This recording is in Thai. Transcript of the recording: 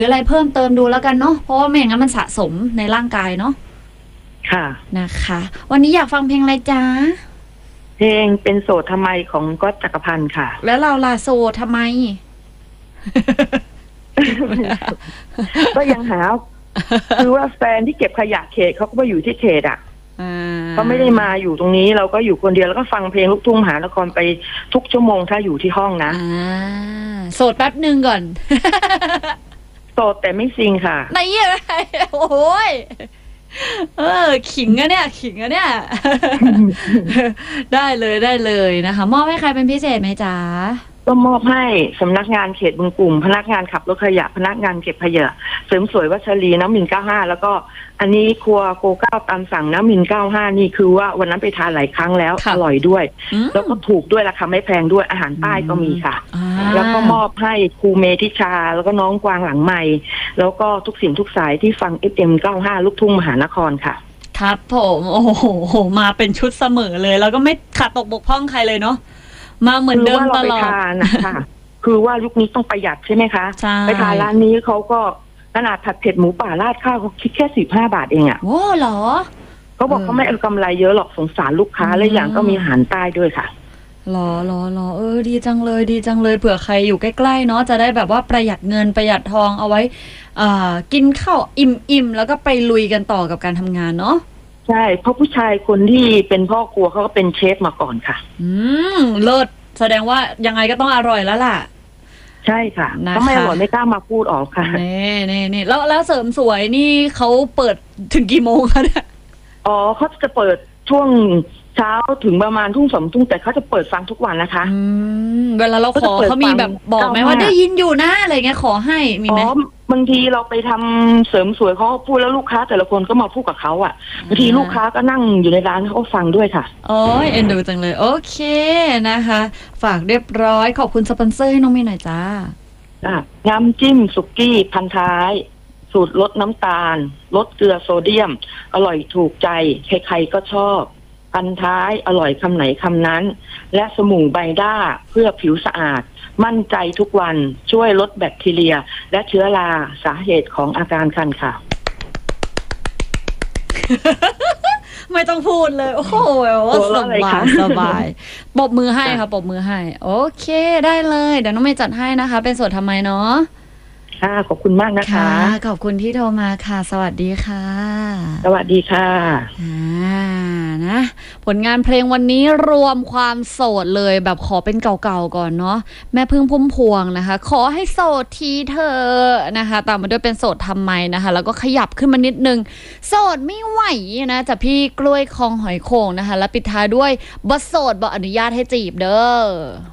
รืออะไรเพิ่มเติมดูแล้วกันเนาะเพราะว่าไม่อย่างนั้นมันสะสมในร่างกายเนาะค่ะนะคะ วันนี้อยากฟังเพลงอะไรจ๊ะเพลงเป็นโสดทำไมของก๊อตจักรพันธ์ค่ะแล้วเราล่ะโสดทำไมก็ยังหา คือว่าแฟนที่เก็บขยะเขตเขาก็มาอยู่ที่เขตอ่ะเขาไม่ได้มาอยู่ตรงนี้เราก็อยู่คนเดียวแล้วก็ฟังเพลงลูกทุ่งมหานครไปทุกชั่วโมงถ้าอยู่ที่ห้องนะโสดแป๊บหนึ่งก่อนโสดแต่ไม่ซิงค่ะในอะไรโอ้ยขิงอะเนี่ยขิงอะเนี่ย ได้เลยนะคะมอบให้ใครเป็นพิเศษไหมจ๊ะก็มอบให้สำนักงานเขตบึงกลุ่มพนักงานขับรถขยะพนักงานเก็บขยะเสริมสวยวัชรีน้ำมิน95แล้วก็อันนี้ครัวโก9ตามสั่งน้ำมิน95นี่คือว่าวันนั้นไปทานหลายครั้งแล้วอร่อยด้วยแล้วก็ถูกด้วยราคาไม่แพงด้วยอาหารใต้ก็มีค่ะแล้วก็มอบให้ครูเมธิชาแล้วก็น้องกวางหลังใหม่แล้วก็ทุกสิ่งทุกสายที่ฟัง FM 95ลูกทุ่งมหานครค่ะครับผมโอ้โหมาเป็นชุดเสมอเลยแล้วก็ไม่ขาดตกบกพร่องใครเลยเนาะมาเหมือนเดิมตลอดนะคะคือว่ายุคนี้ต้องประหยัดใช่ไหมคะไปทานร้านนี้เขาก็ขนาดผัดเผ็ดหมูป่าราดข้าวเขาคิดแค่15 บาทเองอ่ะโอ้เหรอเขาบอกเขาไม่เอากำไรเยอะหรอกสงสารลูกค้าและอย่างก็มีอาหารใต้ด้วยค่ะหรอดีจังเลยเผื่อใครอยู่ใกล้ๆเนาะจะได้แบบว่าประหยัดเงินประหยัดทองเอาไว้กินข้าวอิ่มแล้วก็ไปลุยกันต่อกับการทำงานเนาะใช่เพราะผู้ชายคนที่เป็นพ่อครัวเขาก็เป็นเชฟมาก่อนค่ะเลิศแสดงว่ายังไงก็ต้องอร่อยแล้วล่ะใช่ค่ะถ้าไม่อร่อยไม่กล้ามาพูดออกค่ะนี่แล้วเสริมสวยนี่เขาเปิดถึงกี่โมงคะเนี่ยอ๋อเขาจะเปิดช่วงเช้าถึงประมาณทุ่งสองทุ่งแต่เขาจะเปิดฟังทุกวันนะคะเวลาเราขอเขามีแบบบอกไหมว่าได้ยินอยู่นะอะไรเงี้ยขอให้มีไหมบางทีเราไปทำเสริมสวยเขาพูดแล้วลูกค้าแต่ละคนก็มาพูดกับเขาอ่ะบางทีลูกค้าก็นั่งอยู่ในร้านเขาก็ฟังด้วยค่ะโอ้ยเอ็นดูจังเลยโอเคนะคะฝากเรียบร้อยขอบคุณสปอนเซอร์ให้น้องมีหน่อยจ้าน้ำจิ้มสุกี้พันท้ายสูตรลดน้ำตาลลดเกลือโซเดียมอร่อยถูกใจใครๆก็ชอบพันท้ายอร่อยคำไหนคำนั้นและสบู่ไบด้าเพื่อผิวสะอาดมั่นใจทุกวันช่วยลดแบคทีเรียและเชื้อราสาเหตุของอาการคันค่ะไม่ต้องพูดเลยโอ้โหสบายปรบมือให้ค่ะปรบมือให้โอเคได้เลยเดี๋ยวน้องเมย์จัดให้นะคะเป็นโสดทำไมเนาะค่ะขอบคุณมากนะคะขอบคุณที่โทรมาค่ะสวัสดีค่ะสวัสดีค่ะนะผลงานเพลงวันนี้รวมความโสดเลยแบบขอเป็นเก่าๆก่อนเนาะแม่พึ่งพุ่มพวงนะคะขอให้โสดทีเธอนะคะตามมาด้วยเป็นโสดทำไมนะคะแล้วก็ขยับขึ้นมานิดนึงโสดไม่ไหวนะจากพี่กล้วยคลองหอยโข่งนะคะแล้วปิดท้ายด้วยบ่โสดบ่อนุญาตให้จีบเด้อ